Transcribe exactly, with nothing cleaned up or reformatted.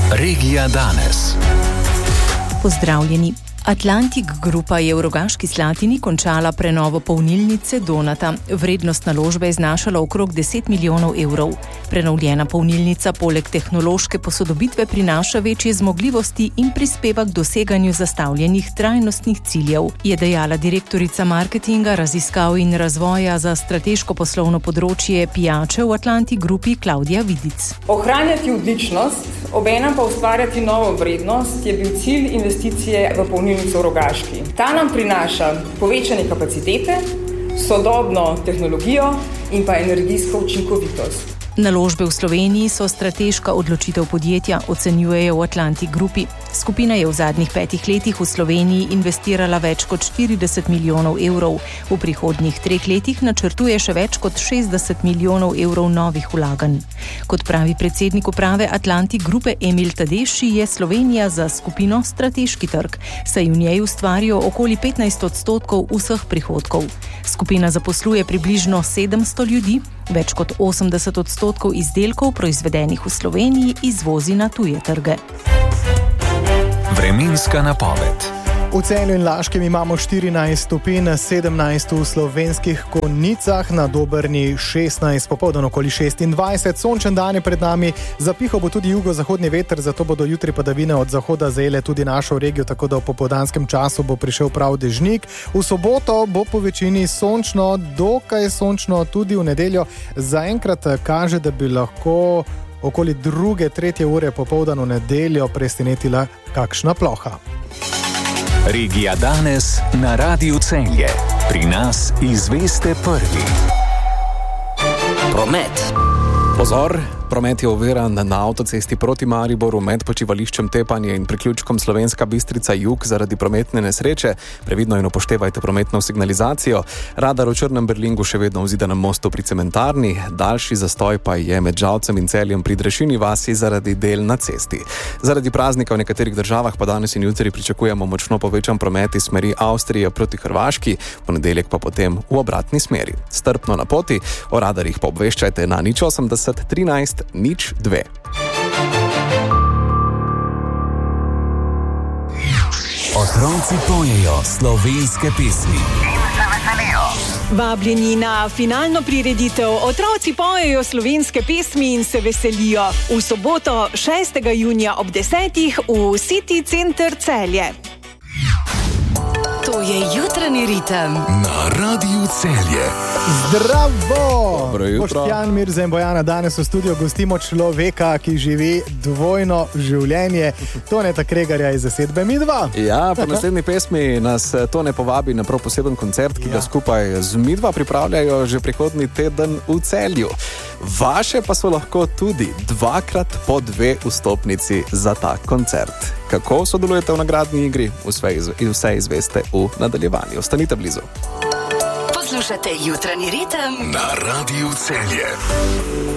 Regija danes. Pozdravljeni. Atlantic Grupa je v Rogaški Slatini končala prenovo polnilnice Donata. Vrednost naložbe je znašala okrog deset milijonov evrov. Prenovljena polnilnica poleg tehnološke posodobitve prinaša večje zmogljivosti in prispeva k doseganju zastavljenih trajnostnih ciljev, je dejala direktorica marketinga, raziskav in razvoja za strateško poslovno področje pijače v Atlantic Grupi Klavdija Vidic. Ohranjati odličnost, obenem pa ustvarjati novo vrednost je bil cilj investicije v polnilnico v Rogaški. Ta nam prinaša povečanje kapacitete, sodobno tehnologijo in pa energijsko učinkovitost. Naložbe v Sloveniji so strateška odločitev podjetja, ocenjujejo v Atlantic Grupi. Skupina je v zadnjih petih letih v Sloveniji investirala več kot štirideset milijonov evrov. V prihodnjih treh letih načrtuje še več kot šestdeset milijonov evrov novih vlaganj. Kot pravi predsednik uprave Atlantic Grupe Emil Tadeši, je Slovenija za skupino strateški trg, saj v njej ustvarijo okoli petnajst odstotkov vseh prihodkov. Skupina zaposluje približno sedemsto ljudi, več kot osemdeset odstotkov izdelkov, proizvedenih v Sloveniji, izvozi na tuje trge. Vremenska napoved. V Celju in Laškem imamo štirinajst stopinj, sedemnajst v Slovenskih Konjicah, na Dobrni šestnajst, popoldan okoli šestindvajset. Sončen dan je pred nami, zapihal bo tudi jugozahodni veter, zato bodo jutri padavine od zahoda zajele tudi našo regijo, tako da v popoldanskem času bo prišel prav dežnik. V soboto bo po večini sončno, dokaj sončno tudi v nedeljo. Zaenkrat kaže, da bi lahko okoli druge, tretje ure popoldan v nedeljo presenetila kakšna ploha. Regija danes na Radiu Celje. Pri nas izveste prvi. Promet. Pozor, promet je oviran na avtocesti proti Mariboru med počivališčem Tepanje in priključkom Slovenska Bistrica Jug zaradi prometne nesreče. Previdno in upoštevajte prometno signalizacijo. Radar v Črnem Berlingu še vedno v Zidanem mostu pri cementarni. Daljši zastoj pa je med Žalcem in Celjem pri Drešini vasi zaradi del na cesti. Zaradi praznika v nekaterih državah pa danes in jutri pričakujemo močno povečan promet iz smeri Avstrije proti Hrvaški, ponedeljek pa potem v obratni smeri. Strpno na poti, o radarjih pa obveščajte na nič osemdeset trinajst nič dve. Otroci pojejo slovenske pesmi in se veselijo. Vabljeni na finalno prireditev Otroci pojejo slovenske pesmi in se veselijo v soboto šestega junija ob desetih v City Center Celje. To je jutranji ritem na Radiu Celje. Zdravo! Dobro jutro. Boštjan, Mirza in Bojana, danes v studiu gostimo človeka, ki živi dvojno življenje. Toneta Kregarja iz zasedbe Midva. Ja, po naslednji pesmi nas Tone povabi na prav poseben koncert, ki ga skupaj z Midva pripravljajo že prihodnji teden v Celju. Vaše pa so lahko tudi dvakrat po dve vstopnici za ta koncert. Kako sodelujete v nagradni igri? Vse izveste v nadaljevanju. Ostanite blizu. Poslušate jutranji ritem na Radiu Celje.